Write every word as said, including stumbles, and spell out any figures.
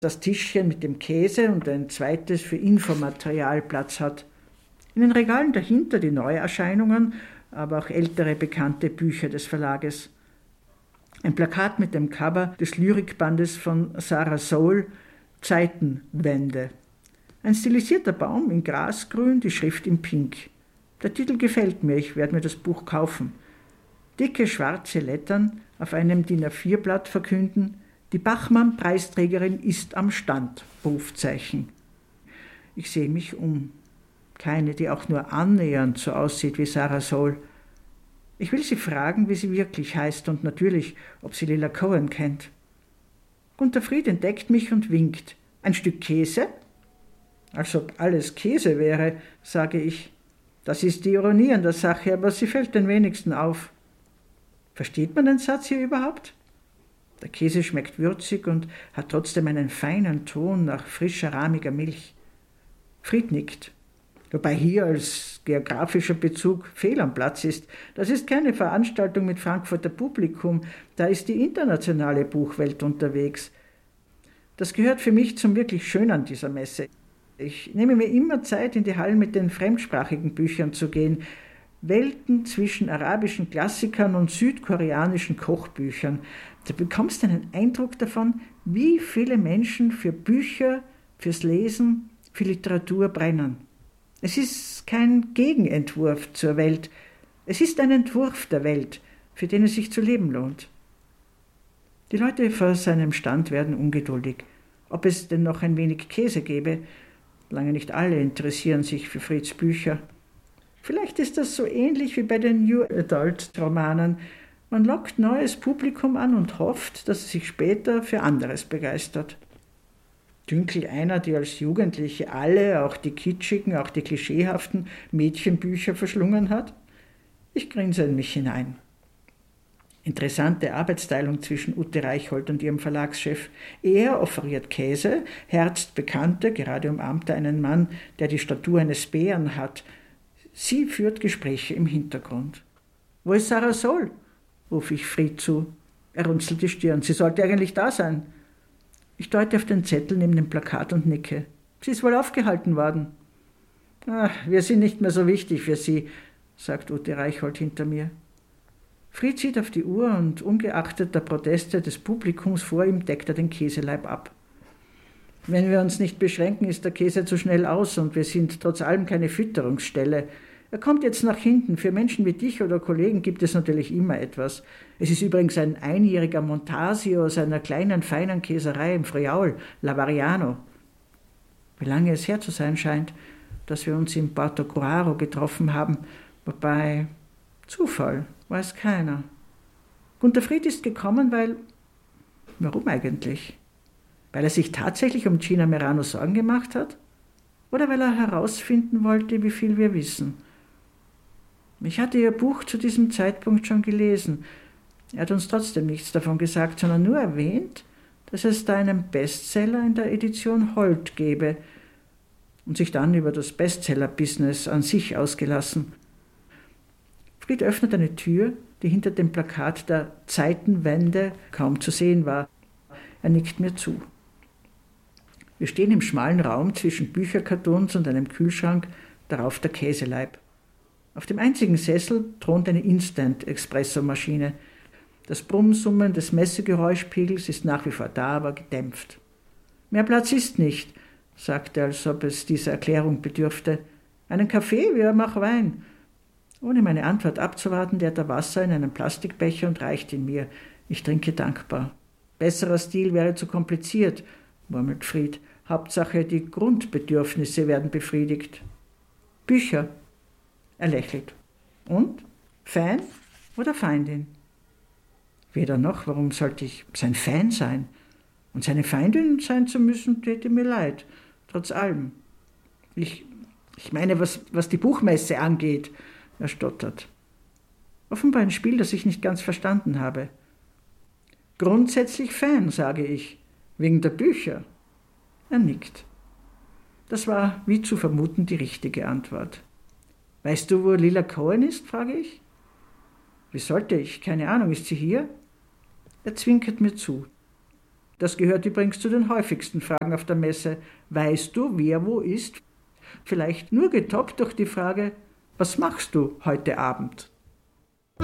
das Tischchen mit dem Käse und ein zweites für Infomaterial Platz hat. In den Regalen dahinter die Neuerscheinungen, aber auch ältere bekannte Bücher des Verlages. Ein Plakat mit dem Cover des Lyrikbandes von Sarah Soul, Zeitenwende. Ein stilisierter Baum in Grasgrün, die Schrift in Pink. Der Titel gefällt mir, ich werde mir das Buch kaufen. Dicke schwarze Lettern auf einem D I N A vier Blatt verkünden: Die Bachmann-Preisträgerin ist am Stand, Rufzeichen. Ich sehe mich um. Keine, die auch nur annähernd so aussieht wie Sarah Soul. Ich will sie fragen, wie sie wirklich heißt und natürlich, ob sie Lila Cohen kennt. Gunter Fried entdeckt mich und winkt. Ein Stück Käse? Als ob alles Käse wäre, sage ich. Das ist die Ironie an der Sache, aber sie fällt den wenigsten auf. Versteht man den Satz hier überhaupt? Der Käse schmeckt würzig und hat trotzdem einen feinen Ton nach frischer, rahmiger Milch. Fried nickt. Wobei hier als geografischer Bezug fehl am Platz ist. Das ist keine Veranstaltung mit Frankfurter Publikum, da ist die internationale Buchwelt unterwegs. Das gehört für mich zum wirklich Schönen an dieser Messe. Ich nehme mir immer Zeit, in die Hallen mit den fremdsprachigen Büchern zu gehen. Welten zwischen arabischen Klassikern und südkoreanischen Kochbüchern. Du bekommst einen Eindruck davon, wie viele Menschen für Bücher, fürs Lesen, für Literatur brennen. Es ist kein Gegenentwurf zur Welt. Es ist ein Entwurf der Welt, für den es sich zu leben lohnt. Die Leute vor seinem Stand werden ungeduldig. Ob es denn noch ein wenig Käse gäbe? Lange nicht alle interessieren sich für Frieds Bücher. Vielleicht ist das so ähnlich wie bei den New Adult Romanen. Man lockt neues Publikum an und hofft, dass es sich später für anderes begeistert. Dünkel einer, die als Jugendliche alle, auch die kitschigen, auch die klischeehaften Mädchenbücher verschlungen hat? Ich grinse in mich hinein. Interessante Arbeitsteilung zwischen Ute Reichhold und ihrem Verlagschef. Er offeriert Käse, herzt Bekannte, gerade umarmt er einen Mann, der die Statur eines Bären hat. Sie führt Gespräche im Hintergrund. »Wo ist Sarah Soul?« rufe ich Fried zu. Er runzelt die Stirn. »Sie sollte eigentlich da sein.« Ich deute auf den Zettel neben dem Plakat und nicke. »Sie ist wohl aufgehalten worden.« »Ach, wir sind nicht mehr so wichtig für Sie«, sagt Ute Reichhold hinter mir. Fried sieht auf die Uhr und ungeachtet der Proteste des Publikums vor ihm deckt er den Käseleib ab. Wenn wir uns nicht beschränken, ist der Käse zu schnell aus und wir sind trotz allem keine Fütterungsstelle. Er kommt jetzt nach hinten. Für Menschen wie dich oder Kollegen gibt es natürlich immer etwas. Es ist übrigens ein einjähriger Montasio aus einer kleinen, feinen Käserei im Friaul, Lavariano. Wie lange es her zu sein scheint, dass wir uns in Porto Curaro getroffen haben, wobei Zufall weiß keiner. Gunter Fried ist gekommen, weil... Warum eigentlich? Weil er sich tatsächlich um Gina Merano Sorgen gemacht hat? Oder weil er herausfinden wollte, wie viel wir wissen? Ich hatte ihr Buch zu diesem Zeitpunkt schon gelesen. Er hat uns trotzdem nichts davon gesagt, sondern nur erwähnt, dass es da einen Bestseller in der Edition Holt gebe und sich dann über das Bestseller-Business an sich ausgelassen. Fried öffnet eine Tür, die hinter dem Plakat der Zeitenwende kaum zu sehen war. Er nickt mir zu. Wir stehen im schmalen Raum zwischen Bücherkartons und einem Kühlschrank, darauf der Käseleib. Auf dem einzigen Sessel thront eine Instant-Espresso-Maschine. Das Brummsummen des Messegeräuschpegels ist nach wie vor da, aber gedämpft. »Mehr Platz ist nicht«, sagt er, als ob es dieser Erklärung bedürfte. »Einen Kaffee, wir haben auch Wein.« Ohne meine Antwort abzuwarten, leert er Wasser in einen Plastikbecher und reicht ihn mir. Ich trinke dankbar. »Besserer Stil wäre zu kompliziert«, murmelt Fried. »Hauptsache, die Grundbedürfnisse werden befriedigt.« »Bücher«, er lächelt. »Und? Fan oder Feindin?« »Weder noch, warum sollte ich sein Fan sein? Und seine Feindin sein zu müssen, täte mir leid, trotz allem. Ich, ich meine, was, was die Buchmesse angeht«, er stottert. Offenbar ein Spiel, das ich nicht ganz verstanden habe. »Grundsätzlich Fan«, sage ich, »wegen der Bücher.« Er nickt. Das war, wie zu vermuten, die richtige Antwort. »Weißt du, wo Lila Cohen ist?«, frage ich. »Wie sollte ich? Keine Ahnung, ist sie hier?« Er zwinkert mir zu. Das gehört übrigens zu den häufigsten Fragen auf der Messe. Weißt du, wer wo ist? Vielleicht nur getoppt durch die Frage, was machst du heute Abend?